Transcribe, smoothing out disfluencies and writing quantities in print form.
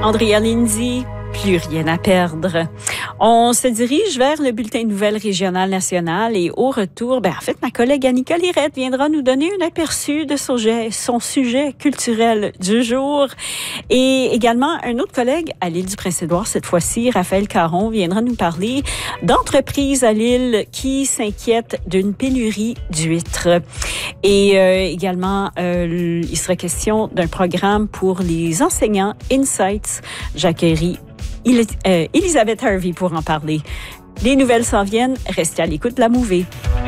Andrea Lindsay, plus rien à perdre. On se dirige vers le bulletin de nouvelles régional national et au retour, en fait, ma collègue Annika Lirette viendra nous donner un aperçu de son sujet culturel du jour. Et également, un autre collègue à l'île du Prince-Édouard, cette fois-ci, Raphaël Caron, viendra nous parler d'entreprises à l'île qui s'inquiètent d'une pénurie d'huîtres. Et également, il sera question d'un programme pour les enseignants Insights. J'accueillerai Elisabeth Harvey pour en parler. Les nouvelles s'en viennent. Restez à l'écoute de la Mouvée.